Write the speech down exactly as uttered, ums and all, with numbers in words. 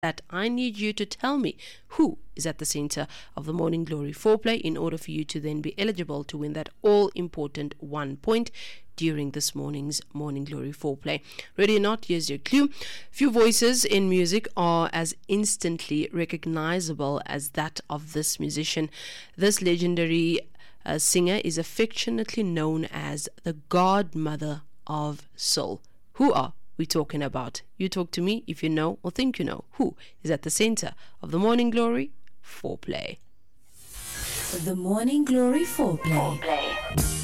that I need you to tell me who is at the center of the Morning Glory foreplay in order for you to then be eligible to win that all-important one point during this morning's Morning Glory foreplay. Ready or not, here's your clue. Few voices in music are as instantly recognizable as that of this musician. This legendary uh, singer is affectionately known as the godmother of soul. Who are we talking about? You talk to me if you know or think you know who is at the center of the Morning Glory foreplay. The Morning Glory foreplay.